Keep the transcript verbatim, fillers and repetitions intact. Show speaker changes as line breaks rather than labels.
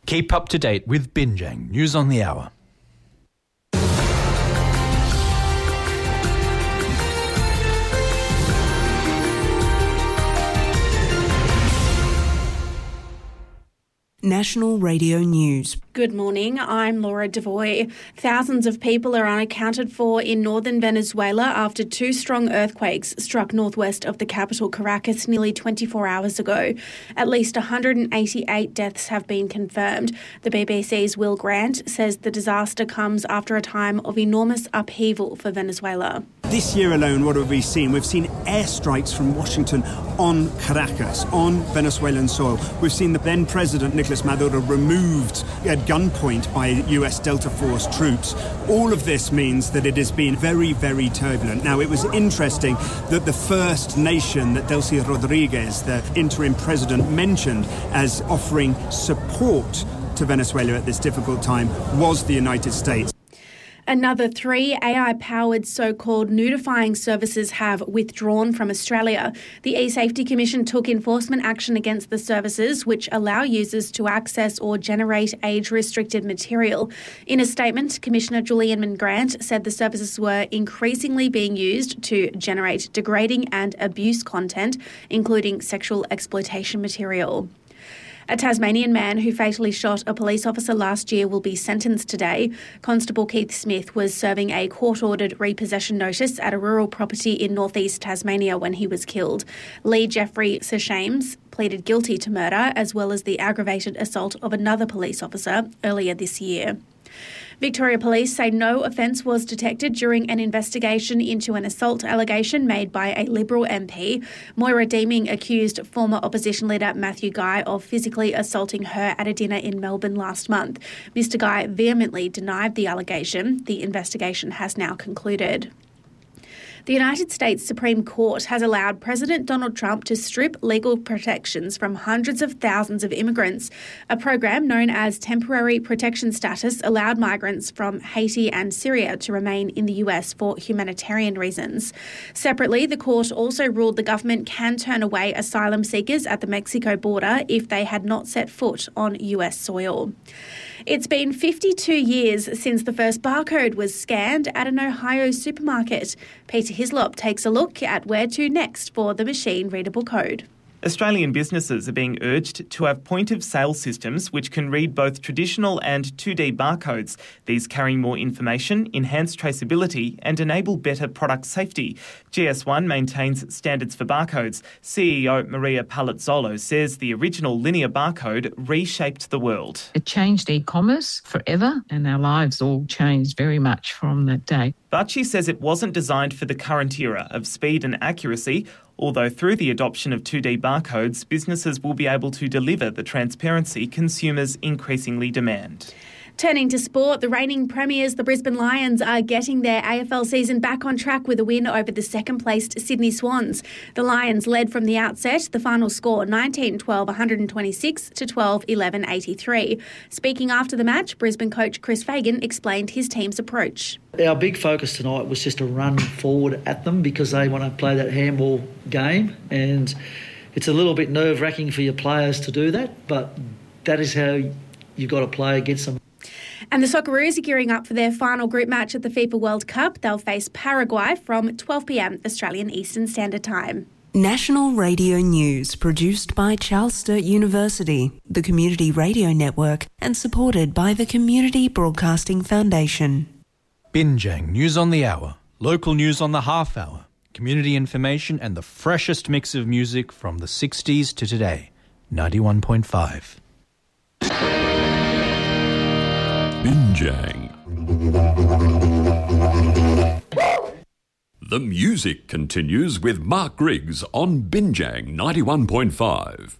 Keep up to date with Binjang News on the Hour.
National Radio News.
Good morning, I'm Laura Devoy. Thousands of people are unaccounted for in northern Venezuela after two strong earthquakes struck northwest of the capital Caracas nearly twenty-four hours ago. At least one hundred eighty-eight deaths have been confirmed. The B B C's Will Grant says the disaster comes after a time of enormous upheaval for Venezuela.
This year alone, what have we seen? We've seen airstrikes from Washington on Caracas, on Venezuelan soil. We've seen the then President Nicolas Maduro removed at gunpoint by U S Delta Force troops. All of this means that it has been very, very turbulent. Now, it was interesting that the first nation that Delcy Rodriguez, the interim president, mentioned as offering support to Venezuela at this difficult time was the United States.
Another three A I-powered so-called nudifying services have withdrawn from Australia. The e-Safety Commission took enforcement action against the services, which allow users to access or generate age-restricted material. In a statement, Commissioner Julian Grant said the services were increasingly being used to generate degrading and abuse content, including sexual exploitation material. A Tasmanian man who fatally shot a police officer last year will be sentenced today. Constable Keith Smith was serving a court-ordered repossession notice at a rural property in northeast Tasmania when he was killed. Lee Jeffrey Seshames pleaded guilty to murder as well as the aggravated assault of another police officer earlier this year. Victoria Police say no offence was detected during an investigation into an assault allegation made by a Liberal M P. Moira Deeming accused former opposition leader Matthew Guy of physically assaulting her at a dinner in Melbourne last month. Mister Guy vehemently denied the allegation. The investigation has now concluded. The United States Supreme Court has allowed President Donald Trump to strip legal protections from hundreds of thousands of immigrants. A program known as Temporary Protection Status allowed migrants from Haiti and Syria to remain in the U S for humanitarian reasons. Separately, the court also ruled the government can turn away asylum seekers at the Mexico border if they had not set foot on U S soil. It's been fifty-two years since the first barcode was scanned at an Ohio supermarket. Peter Hislop takes a look at where to next for the machine-readable code.
Australian businesses are being urged to have point-of-sale systems which can read both traditional and two D barcodes. These carry more information, enhance traceability and enable better product safety. G S one maintains standards for barcodes. C E O Maria Palazzolo says the original linear barcode reshaped the world.
It changed e-commerce forever and our lives all changed very much from that day.
But she says it wasn't designed for the current era of speed and accuracy, although through the adoption of two D barcodes, businesses will be able to deliver the transparency consumers increasingly demand.
Turning to sport, the reigning premiers, the Brisbane Lions, are getting their A F L season back on track with a win over the second-placed Sydney Swans. The Lions led from the outset, the final score nineteen twelve one twenty-six to twelve eleven eighty-three. Speaking after the match, Brisbane coach Chris Fagan explained his team's approach.
Our big focus tonight was just to run forward at them because they want to play that handball game, and it's a little bit nerve-wracking for your players to do that, but that is how you've got to play against them.
And the Socceroos are gearing up for their final group match at the FIFA World Cup. They'll face Paraguay from twelve p.m. Australian Eastern Standard Time.
National Radio News, produced by Charles Sturt University, the Community Radio Network, and supported by the Community Broadcasting Foundation.
Binjang News on the Hour, local news on the half hour, community information and the freshest mix of music from the sixties to today. ninety-one point five.
Binjang. The music continues with Mark Griggs on Binjang ninety-one point five.